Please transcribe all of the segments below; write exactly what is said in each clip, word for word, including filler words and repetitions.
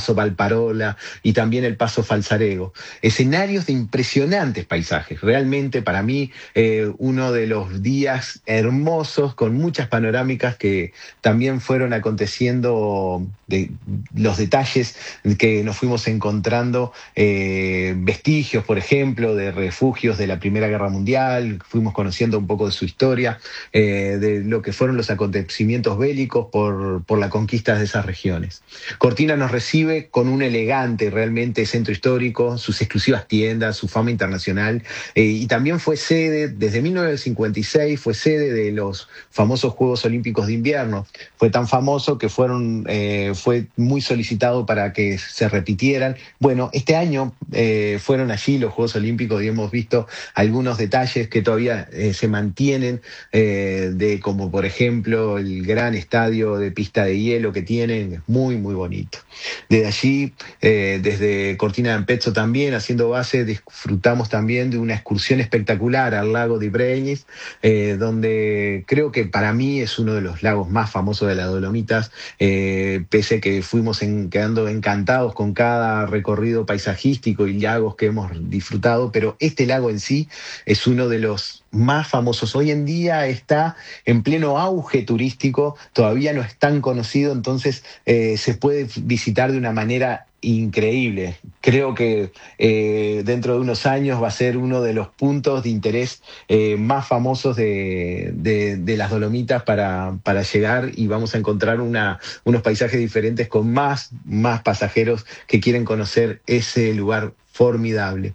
Paso Valparola y también el Paso Falzarego. Escenarios de impresionantes paisajes. Realmente para mí eh, uno de los días hermosos con muchas panorámicas que también fueron aconteciendo, de los detalles que nos fuimos encontrando, eh, vestigios, por ejemplo, de refugios de la Primera Guerra Mundial, fuimos conociendo un poco de su historia, eh, de lo que fueron los acontecimientos bélicos por, por la conquista de esas regiones. Cortina nos recibe con un elegante realmente centro histórico, sus exclusivas tiendas, su fama internacional, eh, y también fue sede, desde mil novecientos cincuenta y seis, fue sede de los famosos Juegos Olímpicos de Invierno. Fue tan famoso que fueron, eh, fue muy solicitado para que se repitieran. Bueno, este año eh, fueron allí los Juegos Olímpicos y hemos visto algunos detalles que todavía eh, se mantienen, eh, de como por ejemplo el gran estadio de pista de hielo que tienen, es muy muy bonito. Desde allí, eh, desde Cortina d'Ampezzo también, haciendo base, disfrutamos también de una excursión espectacular al lago de Breñis, eh, donde creo que para mí es uno de los lagos más famosos de las Dolomitas, eh, pese a que fuimos en, quedando encantados con cada recorrido paisajístico y lagos que hemos disfrutado, pero este lago en sí es uno de los más famosos. Hoy en día está en pleno auge turístico, todavía no es tan conocido, entonces eh, se puede visitar de una manera increíble. Creo que eh, dentro de unos años va a ser uno de los puntos de interés eh, más famosos de, de, de las Dolomitas para, para llegar, y vamos a encontrar una, unos paisajes diferentes con más, más pasajeros que quieren conocer ese lugar formidable.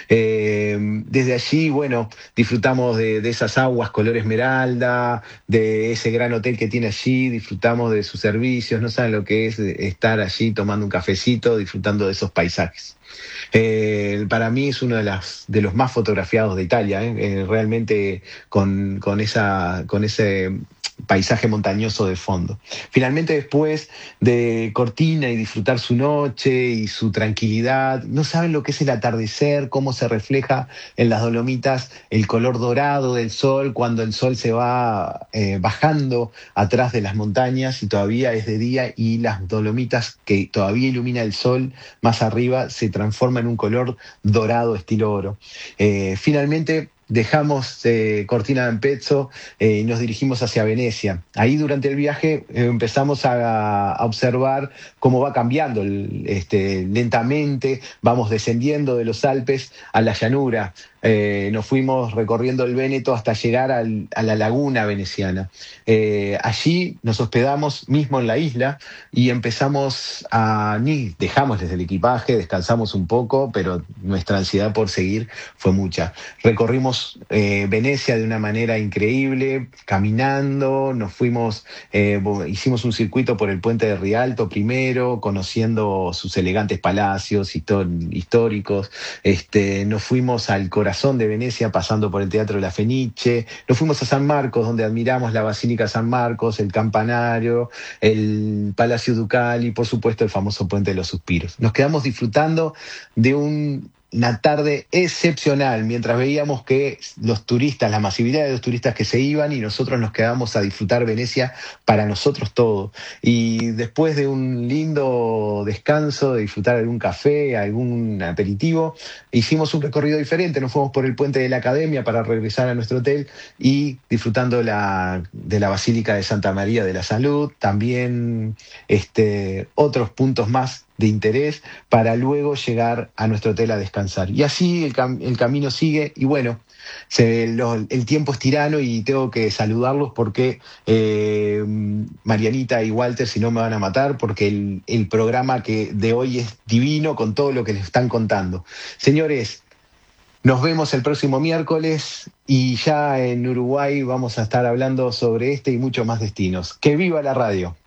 Eh, desde allí, bueno, disfrutamos de, de esas aguas color esmeralda, de ese gran hotel que tiene allí, disfrutamos de sus servicios, no saben lo que es estar allí tomando un cafecito, disfrutando de esos paisajes. Eh, para mí es uno de, las, de los más fotografiados de Italia, ¿eh? Eh, realmente con, con, esa, con ese paisaje montañoso de fondo. Finalmente, después de Cortina y disfrutar su noche y su tranquilidad, no saben lo que es el atardecer, cómo se refleja en las Dolomitas el color dorado del sol cuando el sol se va eh, bajando atrás de las montañas y todavía es de día, y las Dolomitas que todavía ilumina el sol más arriba se transforma en un color dorado estilo oro. Eh, finalmente, dejamos eh, Cortina d'Ampezzo eh, y nos dirigimos hacia Venecia. Ahí durante el viaje eh, empezamos a, a observar cómo va cambiando el, este, lentamente, vamos descendiendo de los Alpes a la llanura. Eh, nos fuimos recorriendo el Véneto hasta llegar al, a la laguna veneciana. Eh, allí nos hospedamos mismo en la isla y empezamos a... ni dejamos desde el equipaje, descansamos un poco, pero nuestra ansiedad por seguir fue mucha. Recorrimos eh, Venecia de una manera increíble, caminando, nos fuimos, eh, hicimos un circuito por el puente de Rialto primero, conociendo sus elegantes palacios históricos. Este, nos fuimos al corazón de Venecia, pasando por el Teatro de la Fenice, nos fuimos a San Marcos, donde admiramos la Basílica San Marcos, el campanario, el Palacio Ducal y por supuesto el famoso Puente de los Suspiros. Nos quedamos disfrutando de un una tarde excepcional, mientras veíamos que los turistas, la masividad de los turistas que se iban, y nosotros nos quedamos a disfrutar Venecia para nosotros todo. Y después de un lindo descanso, de disfrutar algún café, algún aperitivo, hicimos un recorrido diferente, nos fuimos por el puente de la Academia para regresar a nuestro hotel y disfrutando la, de la Basílica de Santa María de la Salud, también este, otros puntos más de interés para luego llegar a nuestro hotel a descansar. Y así el, cam- el camino sigue y bueno, se, lo, el tiempo es tirano y tengo que saludarlos porque eh, Marianita y Walter, si no me van a matar, porque el, el programa que de hoy es divino con todo lo que les están contando. Señores, nos vemos el próximo miércoles y ya en Uruguay vamos a estar hablando sobre este y muchos más destinos. ¡Que viva la radio!